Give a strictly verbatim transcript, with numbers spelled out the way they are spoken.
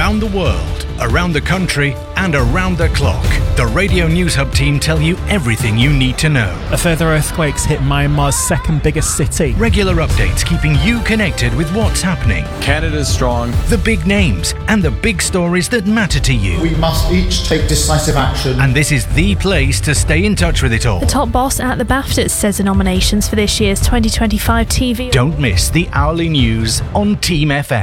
around the world, around the country, and around the clock. The Radio News Hub team tell you everything you need to know. A further earthquake's hit Myanmar's second biggest city. Regular updates keeping you connected with what's happening. Canada's strong. The big names and the big stories that matter to you. We must each take decisive action. And this is the place to stay in touch with it all. The top boss at the BAFTAs says the nominations for this year's twenty twenty-five T V. Don't miss the hourly news on Team F M.